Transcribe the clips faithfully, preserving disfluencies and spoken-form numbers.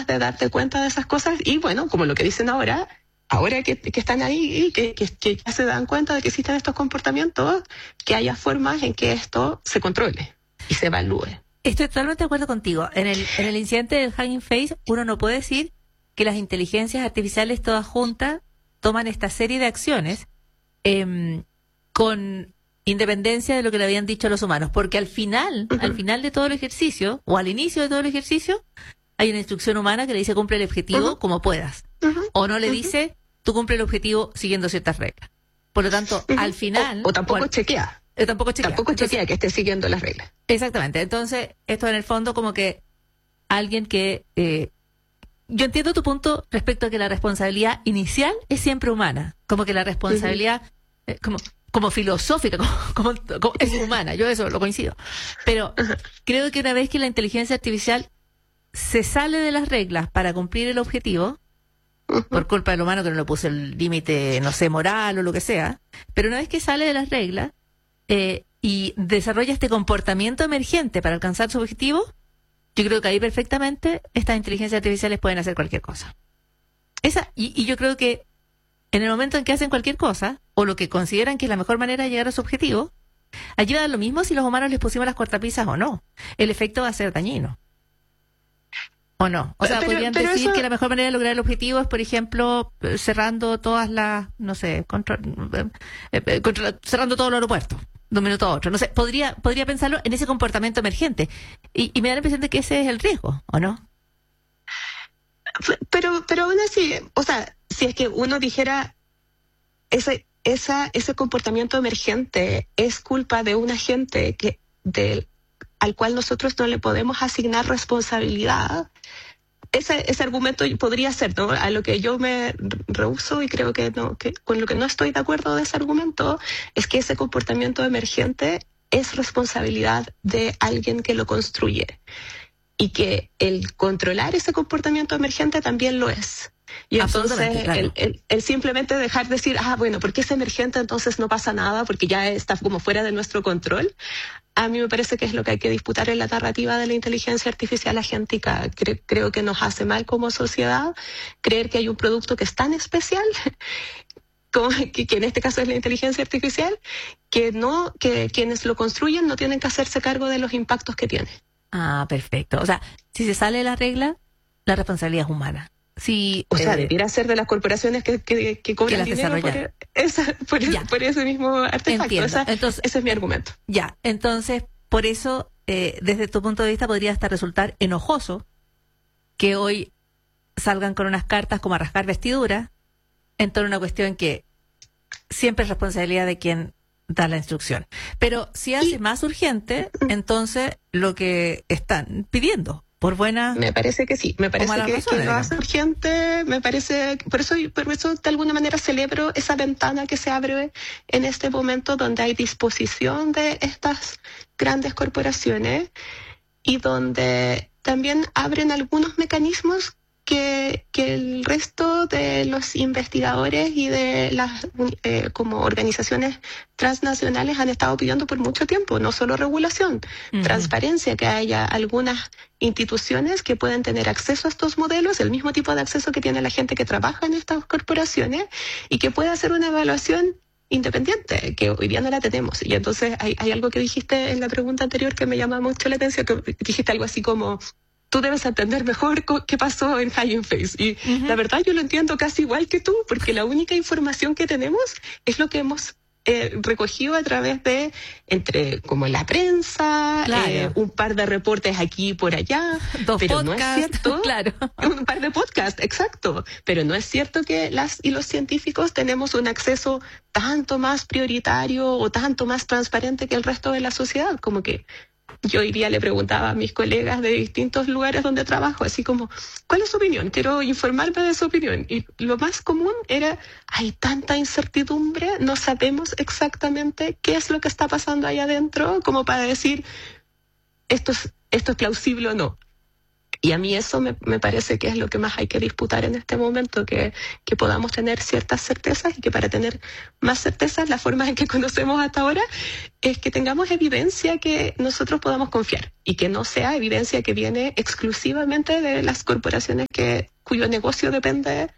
de darte cuenta de esas cosas y bueno, como lo que dicen ahora, ahora que, que están ahí y que, que, que ya se dan cuenta de que existen estos comportamientos, que haya formas en que esto se controle y se evalúe. Estoy totalmente de acuerdo contigo. En el, en el incidente del Hugging Face, uno no puede decir que las inteligencias artificiales todas juntas toman esta serie de acciones eh, con independencia de lo que le habían dicho a los humanos, porque al final, uh-huh. al final de todo el ejercicio, o al inicio de todo el ejercicio, hay una instrucción humana que le dice cumple el objetivo uh-huh. como puedas. Uh-huh. O no le uh-huh. dice tú cumple el objetivo siguiendo ciertas reglas. Por lo tanto, uh-huh. al final... O, o tampoco o, chequea. O tampoco chequea. Tampoco chequea Entonces, que esté siguiendo las reglas. Exactamente. Entonces, esto en el fondo como que alguien que... Eh, yo entiendo tu punto respecto a que la responsabilidad inicial es siempre humana. Como que la responsabilidad... Uh-huh. eh, como como filosófica, como, como, como es humana, yo eso lo coincido. Pero creo que una vez que la inteligencia artificial se sale de las reglas para cumplir el objetivo, uh-huh. por culpa del humano que no le puso el límite, no sé, moral o lo que sea, pero una vez que sale de las reglas eh, y desarrolla este comportamiento emergente para alcanzar su objetivo, yo creo que ahí perfectamente estas inteligencias artificiales pueden hacer cualquier cosa. Esa y, y yo creo que en el momento en que hacen cualquier cosa, o lo que consideran que es la mejor manera de llegar a su objetivo, allí va a dar lo mismo si los humanos les pusimos las cortapisas o no. El efecto va a ser dañino. ¿O no? O sea, pero, podrían pero decir eso... que la mejor manera de lograr el objetivo es, por ejemplo, cerrando todas las, no sé, contra, eh, contra, cerrando todos los aeropuertos de un minuto a otro. No sé, podría, podría pensarlo en ese comportamiento emergente. Y, y me da la impresión de que ese es el riesgo, ¿o no? Pero, pero aún así, o sea, si es que uno dijera ese, esa, ese comportamiento emergente es culpa de un agente que, de, al cual nosotros no le podemos asignar responsabilidad, ese, ese argumento podría ser, ¿no? A lo que yo me rehúso y creo que no, que con lo que no estoy de acuerdo de ese argumento es que ese comportamiento emergente es responsabilidad de alguien que lo construye. Y que el controlar ese comportamiento emergente también lo es. Y entonces claro. el, el, el simplemente dejar de decir, ah, bueno, porque es emergente entonces no pasa nada, porque ya está como fuera de nuestro control, a mí me parece que es lo que hay que disputar en la narrativa de la inteligencia artificial agéntica. Cre- creo que nos hace mal como sociedad creer que hay un producto que es tan especial, como que, que en este caso es la inteligencia artificial, que no, que quienes lo construyen no tienen que hacerse cargo de los impactos que tiene. Ah, perfecto. O sea, si se sale de la regla, la responsabilidad es humana. Si, o sea, eh, debiera ser de las corporaciones que, que, que cobran que dinero por, esa, por, ese, por ese mismo artefacto. Esa, entonces, ese es mi argumento. Ya, entonces, por eso, eh, desde tu punto de vista, podría hasta resultar enojoso que hoy salgan con unas cartas como a rasgar vestiduras en torno a una cuestión que siempre es responsabilidad de quien da la instrucción. Pero si hace y, más urgente, entonces lo que están pidiendo, por buena... Me parece que sí, me parece que, razones, que lo hace urgente, me parece... Por eso, por eso de alguna manera celebro esa ventana que se abre en este momento donde hay disposición de estas grandes corporaciones y donde también abren algunos mecanismos que, que el resto de los investigadores y de las eh, como organizaciones transnacionales han estado pidiendo por mucho tiempo, no solo regulación, uh-huh. transparencia, que haya algunas instituciones que pueden tener acceso a estos modelos, el mismo tipo de acceso que tiene la gente que trabaja en estas corporaciones y que pueda hacer una evaluación independiente, que hoy día no la tenemos. Y entonces hay, hay algo que dijiste en la pregunta anterior que me llama mucho la atención, que dijiste algo así como tú debes entender mejor qué pasó en Hugging Face. Y uh-huh. la verdad yo lo entiendo casi igual que tú, porque la única información que tenemos es lo que hemos eh, recogido a través de, entre como la prensa, claro. eh, un par de reportes aquí y por allá. Dos pero podcast, no es cierto. Claro. Un par de podcasts, exacto. Pero no es cierto que las y los científicos tenemos un acceso tanto más prioritario o tanto más transparente que el resto de la sociedad. Como que yo hoy día le preguntaba a mis colegas de distintos lugares donde trabajo, así como, ¿cuál es su opinión? Quiero informarme de su opinión. Y lo más común era, hay tanta incertidumbre, no sabemos exactamente qué es lo que está pasando ahí adentro, como para decir, esto es, esto es plausible o no. Y a mí eso me, me parece que es lo que más hay que disputar en este momento, que, que podamos tener ciertas certezas y que para tener más certezas, la forma en que conocemos hasta ahora es que tengamos evidencia que nosotros podamos confiar y que no sea evidencia que viene exclusivamente de las corporaciones que, cuyo negocio depende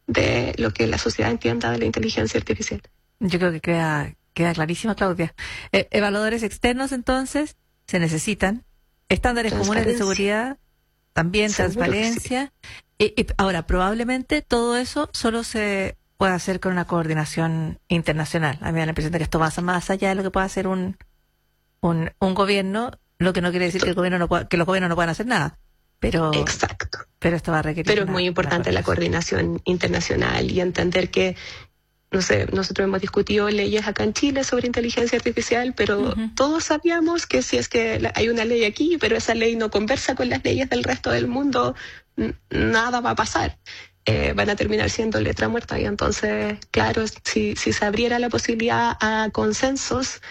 de lo que la sociedad entienda de la inteligencia artificial. Yo creo que queda, queda clarísima, Claudia. Eh, evaluadores externos, entonces, se necesitan. Estándares comunes de seguridad, también transparencia. Sí. Y, y ahora, probablemente todo eso solo se puede hacer con una coordinación internacional. A mí me da la impresión de que esto va más allá de lo que pueda hacer un, un, un gobierno, lo que no quiere decir que, el gobierno no pueda, que los gobiernos no puedan hacer nada. Pero, Exacto. Pero esto va a requerir. Pero es muy importante la coordinación internacional y entender que, no sé, nosotros hemos discutido leyes acá en Chile sobre inteligencia artificial, pero uh-huh. todos sabíamos que si es que hay una ley aquí, pero esa ley no conversa con las leyes del resto del mundo, n- nada va a pasar. Eh, van a terminar siendo letra muerta. Y entonces, claro, si, si se abriera la posibilidad a consensos,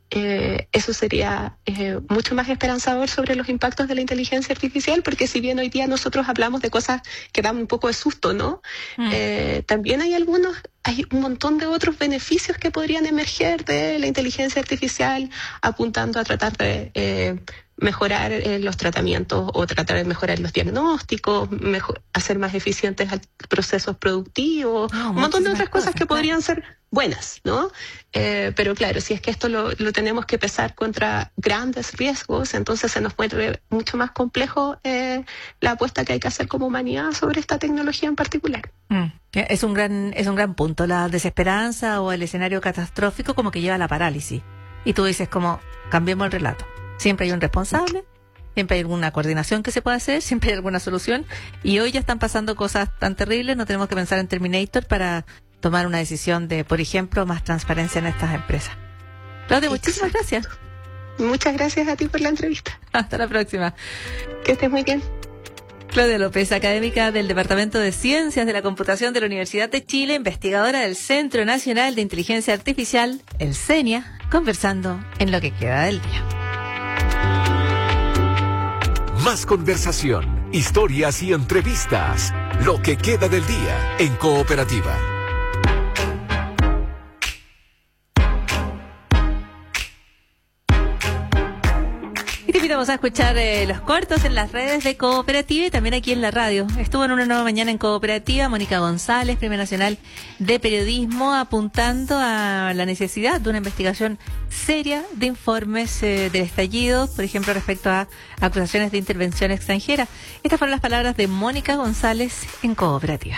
Eh, eso sería eh, mucho más esperanzador sobre los impactos de la inteligencia artificial, porque si bien hoy día nosotros hablamos de cosas que dan un poco de susto, ¿no? Mm. Eh, también hay algunos, hay un montón de otros beneficios que podrían emerger de la inteligencia artificial, apuntando a tratar de eh, mejorar eh, los tratamientos o tratar de mejorar los diagnósticos, mejor, hacer más eficientes procesos productivos, oh, un montón de otras cosas, cosas que podrían ser buenas, ¿no? Eh, pero claro, si es que esto lo, lo tenemos que pesar contra grandes riesgos, entonces se nos vuelve mucho más complejo eh, la apuesta que hay que hacer como humanidad sobre esta tecnología en particular. Mm. Es un gran, es un gran punto. La desesperanza o el escenario catastrófico como que lleva a la parálisis. Y tú dices como, cambiemos el relato. Siempre hay un responsable, siempre hay alguna coordinación que se puede hacer, siempre hay alguna solución. Y hoy ya están pasando cosas tan terribles, no tenemos que pensar en Terminator para tomar una decisión de, por ejemplo, más transparencia en estas empresas. Claudia, muchísimas gracias. Muchas gracias a ti por la entrevista. Hasta la próxima. Que estés muy bien. Claudia López, académica del Departamento de Ciencias de la Computación de la Universidad de Chile, investigadora del Centro Nacional de Inteligencia Artificial, el CENIA, conversando en Lo que queda del día. Más conversación, historias y entrevistas. Lo que queda del día en Cooperativa. Y te invitamos a escuchar eh, los cortos en las redes de Cooperativa y también aquí en la radio. Estuvo en Una Nueva Mañana en Cooperativa Mónica González, Premio Nacional de Periodismo, apuntando a la necesidad de una investigación seria de informes eh, del estallido, por ejemplo, respecto a acusaciones de intervención extranjera. Estas fueron las palabras de Mónica González en Cooperativa.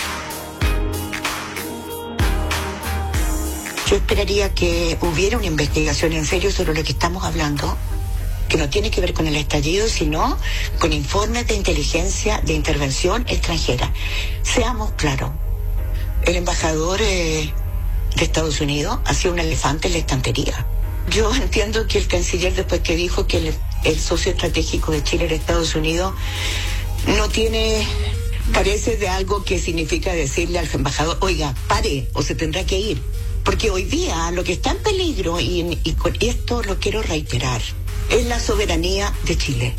Yo esperaría que hubiera una investigación en serio sobre lo que estamos hablando, que no tiene que ver con el estallido, sino con informes de inteligencia de intervención extranjera. Seamos claros, el embajador eh, de Estados Unidos ha sido un elefante en la estantería. Yo entiendo que el canciller, después que dijo que el, el socio estratégico de Chile era Estados Unidos, no tiene, parece de algo que significa decirle al embajador, oiga, pare o se tendrá que ir. Porque hoy día lo que está en peligro, y, y con esto lo quiero reiterar, es la soberanía de Chile.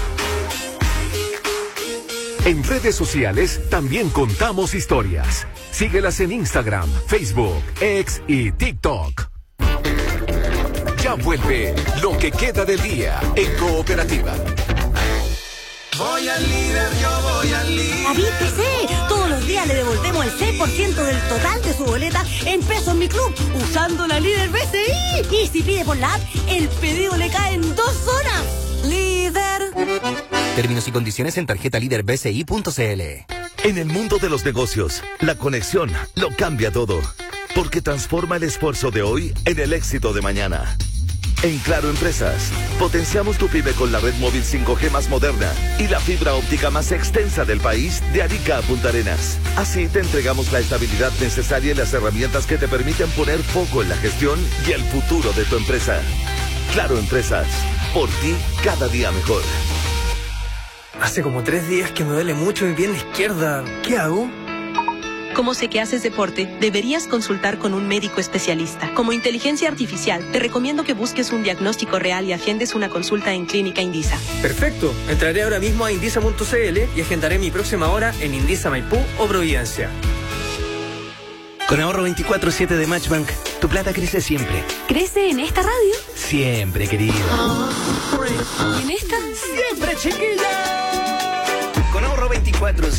En redes sociales también contamos historias. Síguelas en Instagram, Facebook, X y TikTok. Ya vuelve Lo que queda del día en Cooperativa. Voy al líder, yo voy al líder. David P C, todos los días le devolvemos el seis por ciento del total de su boleta en Pesos Mi Club, usando la líder B C I. Y si pide por la app, el pedido le cae en dos horas. Líder. Términos y condiciones en tarjeta líder b c i punto c l. En el mundo de los negocios, la conexión lo cambia todo, porque transforma el esfuerzo de hoy en el éxito de mañana. En Claro Empresas, potenciamos tu pyme con la red móvil cinco G más moderna y la fibra óptica más extensa del país, de Arica a Punta Arenas. Así te entregamos la estabilidad necesaria y las herramientas que te permiten poner foco en la gestión y el futuro de tu empresa. Claro Empresas, por ti cada día mejor. Hace como tres días que me duele mucho mi pierna izquierda. ¿Qué hago? Como sé que haces deporte, deberías consultar con un médico especialista. Como inteligencia artificial, te recomiendo que busques un diagnóstico real y agendes una consulta en Clínica Indisa. Perfecto. Entraré ahora mismo a indisa punto c l y agendaré mi próxima hora en Indisa Maipú o Providencia. Con ahorro veinticuatro siete de Matchbank, tu plata crece siempre. ¿Crece en esta radio? Siempre, querido. ¿En esta? ¡Siempre, chiquilla! Con ahorro veinticuatro